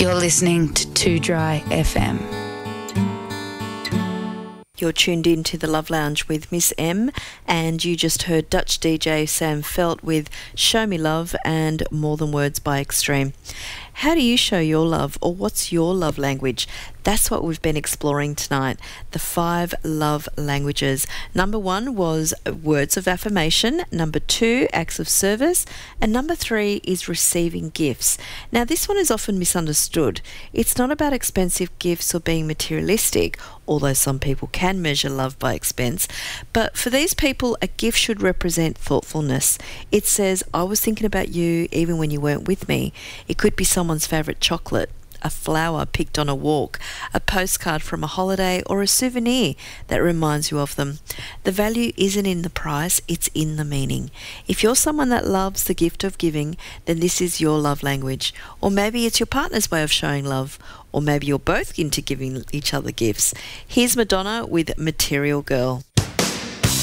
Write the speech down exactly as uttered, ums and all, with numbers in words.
You're listening to Too Dry F M. You're tuned in to the Love Lounge with Miss M, and you just heard Dutch D J Sam Felt with Show Me Love and More Than Words by Extreme. How do you show your love, or what's your love language? That's what we've been exploring tonight, the five love languages. Number one was words of affirmation, number two, acts of service, and number three is receiving gifts. Now, this one is often misunderstood. It's not about expensive gifts or being materialistic, although some people can measure love by expense. But for these people, a gift should represent thoughtfulness. It says, I was thinking about you even when you weren't with me. It could be someone's favourite chocolate, a flower picked on a walk, a postcard from a holiday, or a souvenir that reminds you of them. The value isn't in the price, it's in the meaning. If you're someone that loves the gift of giving, then this is your love language. Or maybe it's your partner's way of showing love. Or maybe you're both into giving each other gifts. Here's Madonna with Material Girl.